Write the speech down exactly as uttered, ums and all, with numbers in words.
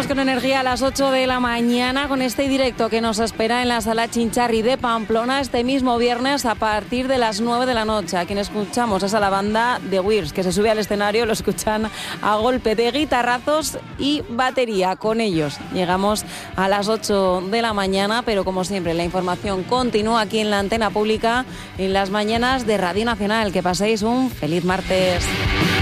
con energía a las ocho de la mañana con este directo que nos espera en la Sala Chincharri de Pamplona este mismo viernes a partir de las nueve de la noche. A quien escuchamos es a la banda The Wirs, que se sube al escenario, lo escuchan a golpe de guitarrazos y batería. Con ellos llegamos a las ocho de la mañana, pero como siempre la información continúa aquí en la antena pública en las mañanas de Radio Nacional. Que paséis un feliz martes.